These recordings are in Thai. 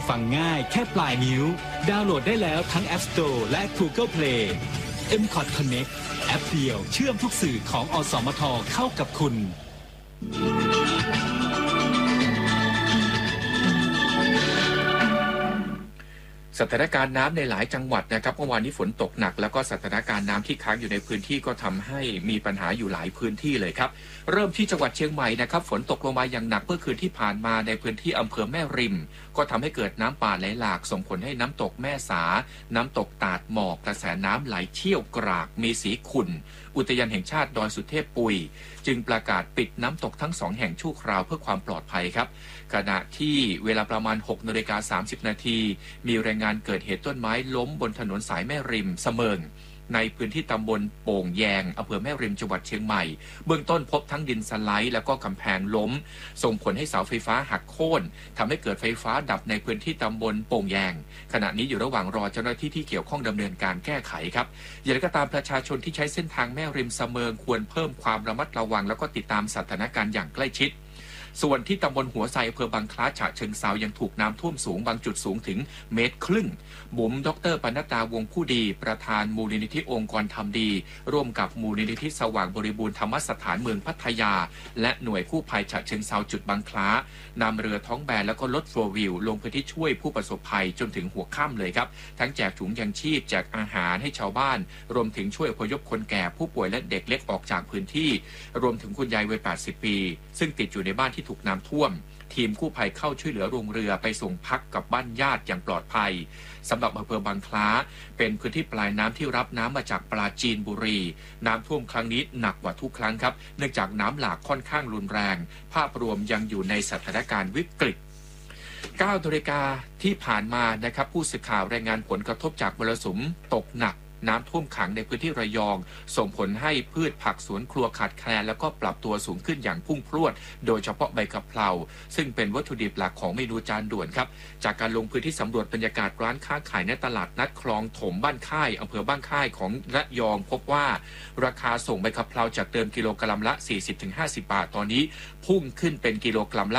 ฟังง่ายแค่ปลายนิ้วดาวน์โหลดได้แล้วทั้ง App Store และ Google Play MCOT Connect แอปเดียวเชื่อมทุกสื่อของอสมทเข้ากับคุณสถานการณ์น้ำในหลายจังหวัดนะครับเมื่อวานนี้ฝนตกหนักแล้วก็สถานการณ์น้ำที่ค้างอยู่ในพื้นที่ก็ทำให้มีปัญหาอยู่หลายพื้นที่เลยครับเริ่มที่จังหวัดเชียงใหม่นะครับฝนตกลงมาอย่างหนักเมื่อคืนที่ผ่านมาในพื้นที่อำเภอแม่ริมก็ทำให้เกิดน้ำป่าไหลหลากส่งผลให้น้ำตกแม่สาน้ำตกตาดหมอกกระแสน้ำไหลเชี่ยวกรากมีสีขุ่นอุทยานแห่งชาติดอยสุเทพปุยจึงประกาศปิดน้ำตกทั้ง2แห่งชั่วคราวเพื่อความปลอดภัยครับขณะที่เวลาประมาณ 6:30 น.มีรายงานเกิดเหตุต้นไม้ล้มบนถนนสายแม่ริมเสมิงในพื้นที่ตำบลโป่งแยงอำเภอแม่ริมจังหวัดเชียงใหม่เบื้องต้นพบทั้งดินสไลด์แล้วก็กำแพงล้มส่งผลให้เสาไฟฟ้าหักโค่นทำให้เกิดไฟฟ้าดับในพื้นที่ตำบลโป่งแยงขณะนี้อยู่ระหว่างรอเจ้าหน้าที่ที่เกี่ยวข้องดำเนินการแก้ไขครับอย่างไรก็ตามประชาชนที่ใช้เส้นทางแม่ริมเสมิงควรเพิ่มความระมัดระวังแล้วก็ติดตามสถานการณ์อย่างใกล้ชิดส่วนที่ตำบลหัวไซอำเภอบางคล้าฉะเชิงเทรายังถูกน้ำท่วมสูงบางจุดสูงถึง1.5 เมตรบุ๋มดร.ปนัดดาวงผู้ดีประธานมูลนิธิองค์กรทำดีร่วมกับมูลนิธิสว่างบริบูรณ์ธรรมสถานเมืองพัทยาและหน่วยกู้ภัยฉะเชิงเทราจุดบางคล้านำเรือท้องแบนแล้วก็รถโฟร์วิวลงพื้นที่ช่วยผู้ประสบภัยจนถึงหัวค่ำเลยครับทั้งแจกถุงยังชีพแจกอาหารให้ชาวบ้านรวมถึงช่วยอพยพคนแก่ผู้ป่วยและเด็กเล็กออกจากพื้นที่รวมถึงคุณยายวัย80 ปีซึ่งติดอยู่ในบ้านที่ถูกน้ำท่วมทีมกู้ภัยเข้าช่วยเหลือลงเรือไปส่งพักกับบ้านญาติอย่างปลอดภัยสำหรับอำเภอบางคล้าเป็นพื้นที่ปลายน้ำที่รับน้ำมาจากปราจีนบุรีน้ำท่วมครั้งนี้หนักกว่าทุกครั้งครับเนื่องจากน้ำหลากค่อนข้างรุนแรงภาพรวมยังอยู่ในสถานการณ์วิกฤต9 นาฬิกาที่ผ่านมานะครับผู้สื่อข่าวรายงานผลกระทบจากมรสุมตกหนักน้ำท่วมขังในพื้นที่ระยองส่งผลให้พืชผักสวนครัวขาดแคลนแล้วก็ปรับตัวสูงขึ้นอย่างพุ่งพรวดโดยเฉพาะใบกะเพราซึ่งเป็นวัตถุดิบหลักของเมนูจานด่วนครับจากการลงพื้นที่สำรวจบรรยากาศร้านค้าขายในตลาดนัดคลองถมบ้านค่ายอำเภอบ้านค่ายของระยองพบว่าราคาส่งใบกะเพราจากเดิมกิโลกรัมละ 40-50 บาทตอนนี้พุ่งขึ้นเป็นกิโลกรัมละ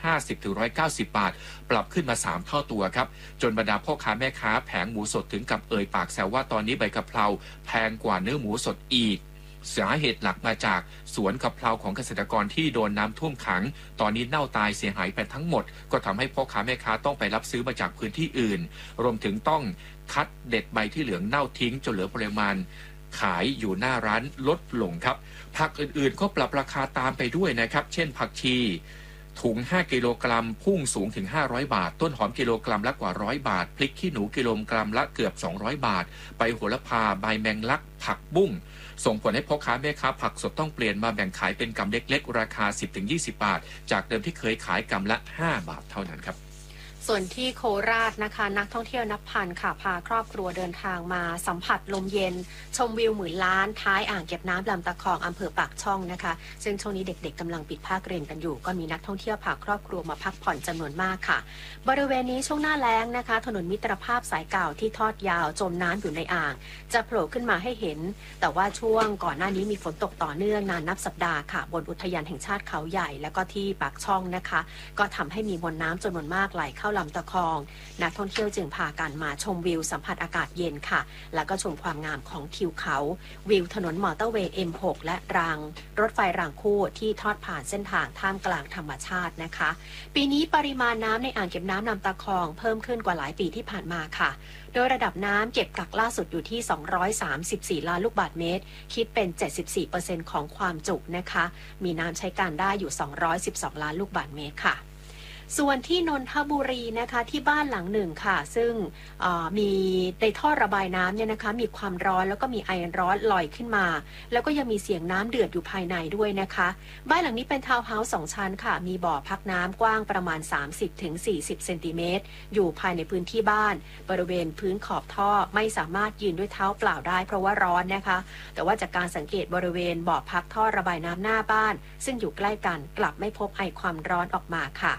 150-190 บาทปรับขึ้นมา3 เท่าตัวครับจนบรรดาพ่อค้าแม่ค้าแผงหมูสดถึงกับเอ่ยปากแซวว่าตอนนี้ใบกะเพราแพงกว่าเนื้อหมูสดอีกสาเหตุหลักมาจากสวนกะเพราของเกษตรกรที่โดนน้ำท่วมขังตอนนี้เน่าตายเสียหายไปทั้งหมดก็ทำให้พ่อค้าแม่ค้าต้องไปรับซื้อมาจากพื้นที่อื่นรวมถึงต้องคัดเด็ดใบที่เหลืองเน่าทิ้งจนเหลือปริมาณขายอยู่หน้าร้านลดลงครับผักอื่นๆก็ปรับราคาตามไปด้วยนะครับเช่นผักชีถุง5 กิโลกรัมพุ่งสูงถึง500 บาทต้นหอมกิโลกรัมละกว่า100 บาทพริกขี้หนูกิโลกรัมละเกือบ200 บาทใบโหระพาใบแมงลักผักบุ้งส่งผลให้พ่อค้าแม่ค้าผักสดต้องเปลี่ยนมาแบ่งขายเป็นกำเล็กๆราคา 10-20 บาทจากเดิมที่เคยขายกำละ5 บาทเท่านั้นครับส่วนที่โคราชนะคะนักท่องเที่ยวนับพันค่ะพาครอบครัวเดินทางมาสัมผัสลมเย็นชมวิวหมื่นล้านท้ายอ่างเก็บน้ำลำตะคองอำเภอปากช่องนะคะซึ่งช่วงนี้เด็กๆกำลังปิดภาคเรียนกันอยู่ก็มีนักท่องเที่ยวพาครอบครัวมาพักผ่อนจำนวนมากค่ะบริเวณนี้ช่วงหน้าแล้งนะคะถนนมิตรภาพสายเก่าที่ทอดยาวจมน้ำอยู่ในอ่างจะโผล่ขึ้นมาให้เห็นแต่ว่าช่วงก่อนหน้านี้มีฝนตกต่อเนื่องนานนับสัปดาห์ค่ะบนอุทยานแห่งชาติเขาใหญ่และก็ที่ปากช่องนะคะก็ทำให้มีมวลน้ำจำนวนมากไหลเข้าลำตะคองนักท่องเที่ยวจึงพากันมาชมวิวสัมผัสอากาศเย็นค่ะแล้วก็ชมความงามของทิวเขาวิวถนนมอเตอร์เวย์ M6 และรางรถไฟรางคู่ที่ทอดผ่านเส้นทางท่ามกลางธรรมชาตินะคะปีนี้ปริมาณน้ำในอ่างเก็บน้ำลำตะคองเพิ่มขึ้นกว่าหลายปีที่ผ่านมาค่ะโดยระดับน้ำเก็บกักล่าสุดอยู่ที่234 ล้านลูกบาศก์เมตรคิดเป็น 74% ของความจุนะคะมีน้ำใช้การได้อยู่212 ล้านลูกบาศก์เมตรค่ะส่วนที่นนทบุรีนะคะที่บ้านหลังหนึ่งค่ะซึ่งมีในท่อระบายน้ำเนี่ยนะคะมีความร้อนแล้วก็มีไอร้อนลอยขึ้นมาแล้วก็ยังมีเสียงน้ำเดือดอยู่ภายในด้วยนะคะบ้านหลังนี้เป็นทาวน์เฮาส์2 ชั้นค่ะมีบ่อพักน้ำกว้างประมาณ 30-40 เซนติเมตรอยู่ภายในพื้นที่บ้านบริเวณพื้นขอบท่อไม่สามารถยืนด้วยเท้าเปล่าได้เพราะว่าร้อนนะคะแต่ว่าจากการสังเกตบริเวณบ่อพักท่อระบายน้ำหน้าบ้านซึ่งอยู่ใกล้กันกลับไม่พบไอความร้อนออกมาค่ะ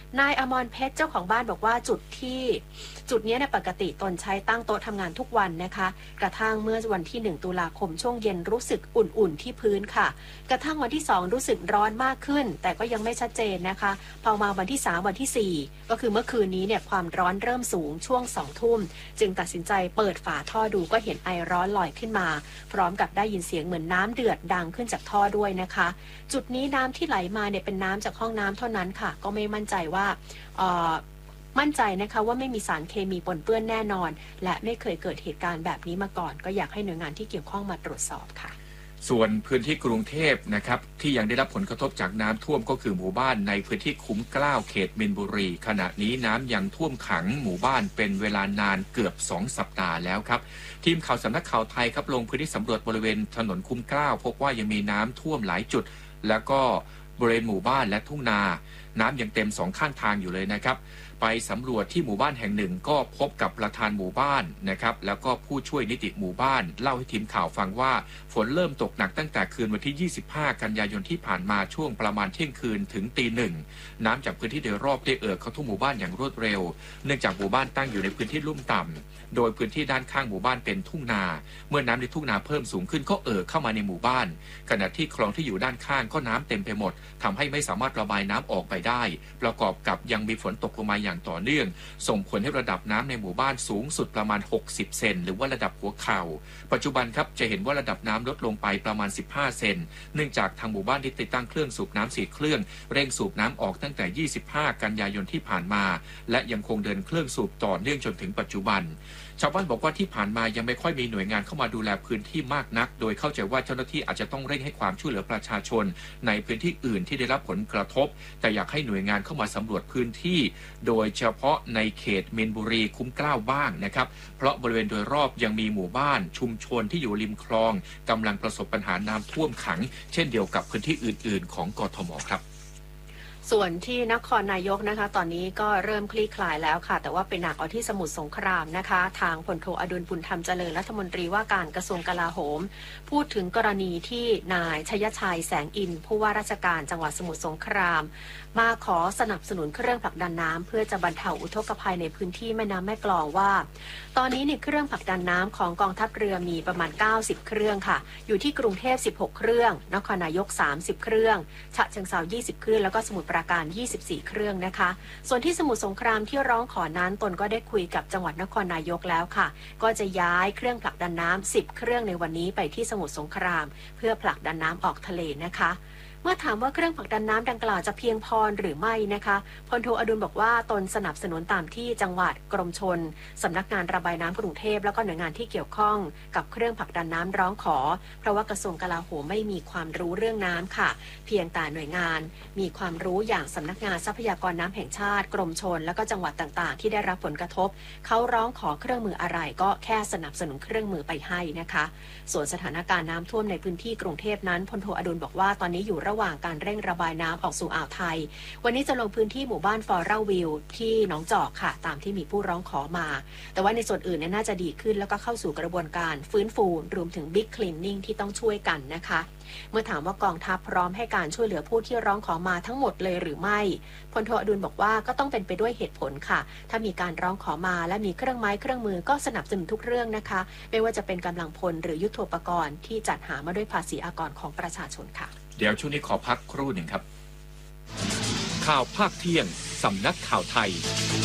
นายอมรเพชรเจ้าของบ้านบอกว่าจุดนี้เนี่ยปกติตนใช้ตั้งโต๊ะทำงานทุกวันนะคะกระทั่งเมื่อวันที่1ตุลาคมช่วงเย็นรู้สึกอุ่นๆที่พื้นค่ะกระทั่งวันที่2รู้สึกร้อนมากขึ้นแต่ก็ยังไม่ชัดเจนนะคะพอมาวันที่3วันที่4ก็คือเมื่อคืนนี้เนี่ยความร้อนเริ่มสูงช่วง2 ทุ่มจึงตัดสินใจเปิดฝาท่อดูก็เห็นไอร้อนลอยขึ้นมาพร้อมกับได้ยินเสียงเหมือนน้ำเดือดดังขึ้นจากท่อด้วยนะคะจุดนี้น้ำที่ไหลมาเนี่ยเป็นน้ำจากห้องน้ำเท่านั้นค่ะก็ไม่มั่นใจว่ามั่นใจนะคะว่าไม่มีสารเคมีปนเปื้อนแน่นอนและไม่เคยเกิดเหตุการณ์แบบนี้มาก่อนก็อยากให้หน่วยงานที่เกี่ยวข้องมาตรวจสอบค่ะส่วนพื้นที่กรุงเทพนะครับที่ยังได้รับผลกระทบจากน้ำท่วมก็คือหมู่บ้านในพื้นที่คุ้มเกล้าเขตมีนบุรีขณะนี้น้ำยังท่วมขังหมู่บ้านเป็นเวลานานเกือบ2 สัปดาห์แล้วครับทีมข่าวสำนักข่าวไทยครับลงพื้นที่สำรวจบริเวณถนนคุ้มเกล้าพบว่ายังมีน้ำท่วมหลายจุดแล้วก็บริเวณหมู่บ้านและทุ่งนาน้ำยังเต็ม2 ข้างทางอยู่เลยนะครับไปสำรวจที่หมู่บ้านแห่งหนึ่งก็พบกับประธานหมู่บ้านนะครับแล้วก็ผู้ช่วยนิติหมู่บ้านเล่าให้ทีมข่าวฟังว่าฝนเริ่มตกหนักตั้งแต่คืนวันที่25กันยายนที่ผ่านมาช่วงประมาณเที่ยงคืนถึงตี 1น้ำจากพื้นที่โดยรอบได้เข้าท่วมหมู่บ้านอย่างรวดเร็วเนื่องจากหมู่บ้านตั้งอยู่ในพื้นที่ลุ่มต่ำโดยพื้นที่ด้านข้างหมู่บ้านเป็นทุ่งนาเมื่อน้ำในทุ่งนาเพิ่มสูงขึ้นก็เข้ามาในหมู่บ้านขณะที่คลองที่อยู่ด้านข้างก็น้ำเต็มไปหมดทำให้ไม่สามารถระบายน้ำออกไปได้ประกอบกับยังมีฝนตกลงมาอย่างต่อเนื่องส่งผลให้ระดับน้ำในหมู่บ้านสูงสุดประมาณ60 เซนหรือว่าระดับหัวเข่าปัจจุบันครับจะเห็นว่าระดับน้ำลดลงไปประมาณ15 เซนเนื่องจากทางหมู่บ้านได้ติดตั้งเครื่องสูบน้ำ4 เครื่องเร่งสูบน้ำออกตั้งแต่25กันยายนที่ผ่านมาและยังคงเดินเครื่องสูบต่อเนื่องจนถึงปัจจุบันชาวบ้านบอกว่าที่ผ่านมายังไม่ค่อยมีหน่วยงานเข้ามาดูแลพื้นที่มากนักโดยเข้าใจว่าเจ้าหน้าที่อาจจะต้องเร่งให้ความช่วยเหลือประชาชนในพื้นที่อื่นที่ได้รับผลกระทบแต่อยากให้หน่วยงานเข้ามาสำรวจพื้นที่โดยเฉพาะในเขตมีนบุรีคุ้มเกล้าบ้างนะครับเพราะบริเวณโดยรอบยังมีหมู่บ้านชุมชนที่อยู่ริมคลองกำลังประสบปัญหาน้ำท่วมขังเช่นเดียวกับพื้นที่อื่นๆของกทมครับส่วนที่นครนายกนะคะตอนนี้ก็เริ่มคลี่คลายแล้วค่ะแต่ว่าเป็นหนักเอาที่สมุทรสงครามนะคะทางพลโทอดุลบุญธรรมเจริญรัฐมนตรีว่าการกระทรวงกลาโหมพูดถึงกรณีที่นายชยชัยแสงอินผู้ว่าราชการจังหวัดสมุทรสงครามมาขอสนับสนุนเครื่องผลักดันน้ำเพื่อจะบรรเทาอุทกภัยในพื้นที่แม่น้ำแม่กลองว่าตอนนี้ในเครื่องผลักดันน้ำของกองทัพเรือมีประมาณ90เครื่องค่ะอยู่ที่กรุงเทพ16เครื่องนครนายก30เครื่องฉะเชิงเทรา20เครื่องแล้วก็สมุทรปราการ24เครื่องนะคะส่วนที่สมุทรสงครามที่ร้องขอนั้นตนก็ได้คุยกับจังหวัดนครนายกแล้วค่ะก็จะย้ายเครื่องผลักดันน้ำ10เครื่องในวันนี้ไปที่สมุทรสงครามเพื่อผลักดันน้ำออกทะเลนะคะเมื่อถามว่าเครื่องผลักดันน้ำดังกล่าวจะเพียงพอหรือไม่นะคะพลโทอดุลบอกว่าตนสนับสนุนตามที่จังหวัดกรมชลสำนักงานระบายน้ำกรุงเทพแล้วก็หน่วยงานที่เกี่ยวข้องกับเครื่องผลักดันน้ำร้องขอเพราะว่ากระทรวงกลาโหมไม่มีความรู้เรื่องน้ำค่ะเพียงแต่หน่วยงานมีความรู้อย่างสำนักงานทรัพยากรน้ำแห่งชาติกรมชลแล้วก็จังหวัดต่างๆที่ได้รับผลกระทบเขาร้องขอเครื่องมืออะไรก็แค่สนับสนุนเครื่องมือไปให้นะคะส่วนสถานการณ์น้ำท่วมในพื้นที่กรุงเทพนั้นพลโทอดุลบอกว่าตอนนี้อยู่ระหว่างการเร่งระบายน้ำออกสู่อ่าวไทยวันนี้จะลงพื้นที่หมู่บ้านฟอร์เรลวิวที่หนองจอกค่ะตามที่มีผู้ร้องขอมาแต่ว่าในส่วนอื่นน่าจะดีขึ้นแล้วก็เข้าสู่กระบวนการฟื้นฟูรวมถึงบิ๊กคลีนนิ่งที่ต้องช่วยกันนะคะเมื่อถามว่ากองทัพพร้อมให้การช่วยเหลือผู้ที่ร้องขอมาทั้งหมดเลยหรือไม่พลโทอดุลบอกว่าก็ต้องเป็นไปด้วยเหตุผลค่ะถ้ามีการร้องขอมาและมีเครื่องไม้เครื่องมือก็สนับสนุนทุกเรื่องนะคะไม่ว่าจะเป็นกำลังพลหรือยุทโธปกรณ์ที่จัดหามาด้วยภาษีอากรของประชาชนค่ะเดี๋ยวช่วงนี้ขอพักครู่หนึ่งครับข่าวภาคเที่ยงสำนักข่าวไทย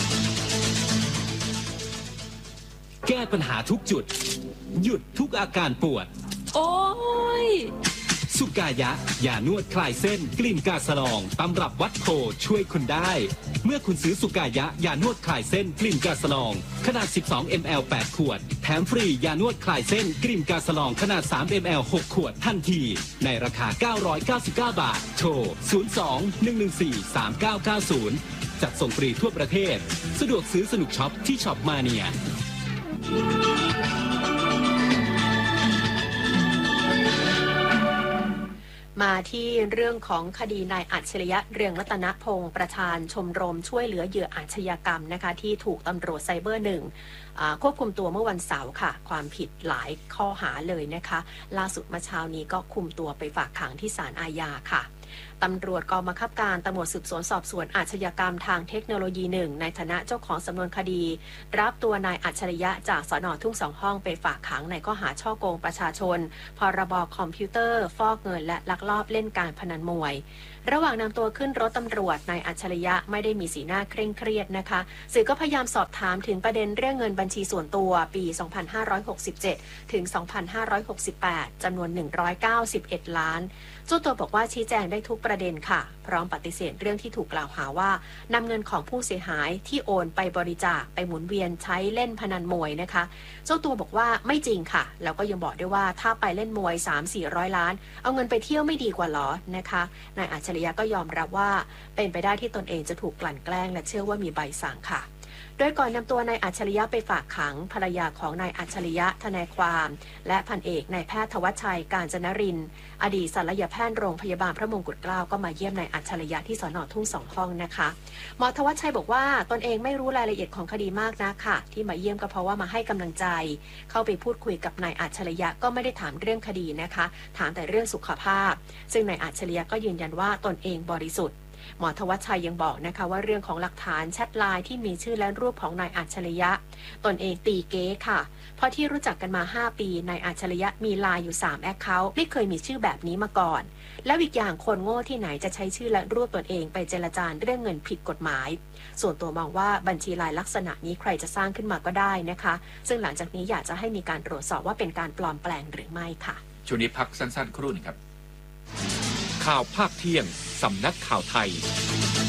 แก้ปัญหาทุกจุดหยุดทุกอาการปวดโอ้ยสุกายะยานวดคลายเส้นกลิ่นกาสลองตำรับวัดโพช่วยคุณได้เมื่อคุณซื้อสุกายะยานวดคลายเส้นกลิ่นกาสลองขนาด12 ml 8 ขวดแถมฟรียานวดคลายเส้นกลิ่นกาสลองขนาด3 ml 6 ขวดทันทีในราคา999 บาทโทร02-114-3990จัดส่งฟรีทั่วประเทศสะดวกซื้อสนุกช็อปที่ช็อปมาเนียมาที่เรื่องของคดีนายอัจฉริยะเรืองรัตนพงศ์ประธานชมรมช่วยเหลือเหยื่ออาชญากรรมนะคะที่ถูกตำรวจไซเบอร์1ควบคุมตัวเมื่อวันเสาร์ค่ะความผิดหลายข้อหาเลยนะคะล่าสุดเมื่อเช้านี้ก็คุมตัวไปฝากขังที่ศาลอาญาค่ะตำรวจกองบังคับการตำรวจสืบสวนสอบสวนอาชญากรรมทางเทคโนโลยี1ในฐานะเจ้าของสำนวนคดีรับตัวนายอัจฉริยะจากสน.ทุ่งสองห้องไปฝากขังในข้อหาฉ้อโกงประชาชนพรบ.คอมพิวเตอร์ฟอกเงินและลักลอบเล่นการพนันมวยระหว่างนำตัวขึ้นรถตำรวจนายอัจฉริยะไม่ได้มีสีหน้าเคร่งเครียดนะคะสื่อก็พยายามสอบถามถึงประเด็นเรื่องเงินบัญชีส่วนตัวปี 2567 ถึง 2568 จำนวน 191 ล้านเจ้าตัวบอกว่าชี้แจงได้ทุกประเด็นค่ะพร้อมปฏิเสธเรื่องที่ถูกกล่าวหาว่านำเงินของผู้เสียหายที่โอนไปบริจาคไปหมุนเวียนใช้เล่นพนันมวยนะคะเจ้าตัวบอกว่าไม่จริงค่ะแล้วก็ยังบอกด้วยว่าถ้าไปเล่นมวย 3-400 ล้านเอาเงินไปเที่ยวไม่ดีกว่าหรอนะคะนายอัจฉริยะก็ยอมรับว่าเป็นไปได้ที่ตนเองจะถูกกลั่นแกล้งและเชื่อว่ามีใบสั่งค่ะโดยก่อนนำตัวนายอัจฉริยะไปฝากขังภรรยาของนายอัจฉริยะทนายความและพันเอกนายแพทย์ธวัชชัยกาญจนรินทร์อดีตศัลยแพทย์โรงพยาบาลพระมงกุฎเกล้าก็มาเยี่ยมนายอัจฉริยะที่สน.ทุ่งสองห้องนะคะหมอธวัชชัยบอกว่าตนเองไม่รู้รายละเอียดของคดีมากนะค่ะที่มาเยี่ยมก็เพราะว่ามาให้กำลังใจเข้าไปพูดคุยกับนายอัจฉริยะก็ไม่ได้ถามเรื่องคดีนะคะถามแต่เรื่องสุขภาพซึ่งนายอัจฉริยะก็ยืนยันว่าตนเองบริสุทธิ์หมอธวัชชัยยังบอกนะคะว่าเรื่องของหลักฐานแชทไลน์ที่มีชื่อและรูปของนายอัจฉริยะตนเองตีเก๊ค่ะเพราะที่รู้จักกันมา5ปีนายอัจฉริยะมีไลน์อยู่3แอคเคาท์ไม่เคยมีชื่อแบบนี้มาก่อนแล้วอีกอย่างคนโง่ที่ไหนจะใช้ชื่อและรูปตนเองไปเจรจาเรื่องเงินผิดกฎหมายส่วนตัวมองว่าบัญชีลายลักษณะนี้ใครจะสร้างขึ้นมาก็ได้นะคะซึ่งหลังจากนี้อยากจะให้มีการตรวจสอบว่าเป็นการปลอมแปลงหรือไม่ค่ะช่วงนี้พักสั้นๆครู่นึงครับข่าวภาคเที่ยงสำนักข่าวไทย